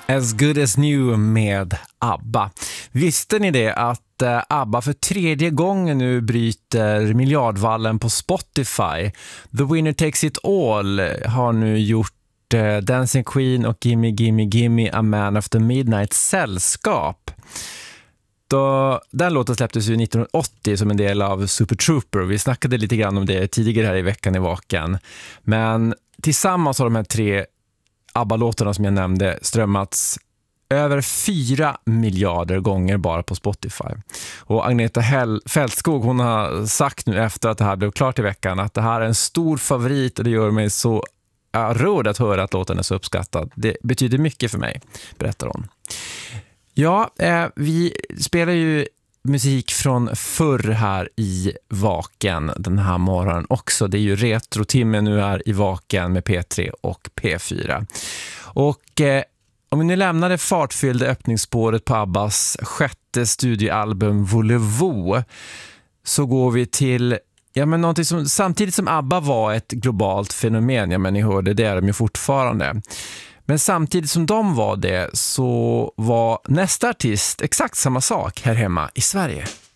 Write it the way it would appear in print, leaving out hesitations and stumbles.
As Good As New med ABBA. Visste ni det att ABBA för tredje gången nu bryter miljardvallen på Spotify? The Winner Takes It All har nu gjort Dancing Queen och Gimme Gimme Gimme A Man of the Midnight sällskap. Den låten släpptes ju 1980 som en del av Super Trooper. Vi snackade lite grann om det tidigare här i veckan i Vaken. Men tillsammans har de här tre ABBA-låtarna som jag nämnde strömmats över 4 miljarder gånger bara på Spotify. Och Agneta Fältskog, hon har sagt nu efter att det här blev klart i veckan att det här är en stor favorit och det gör mig så rörd att höra att låten är så uppskattad. Det betyder mycket för mig, berättar hon. Ja, vi spelar ju musik från förr här i Vaken den här morgonen också. Det är ju retrotimme nu här i Vaken med P3 och P4. Och om vi nu lämnar det fartfyllda öppningsspåret på Abbas sjätte studioalbum Volevo så går vi till någonting som samtidigt som ABBA var ett globalt fenomen, ni hörde det är de ju fortfarande. Men samtidigt som de var det så var nästa artist exakt samma sak här hemma i Sverige.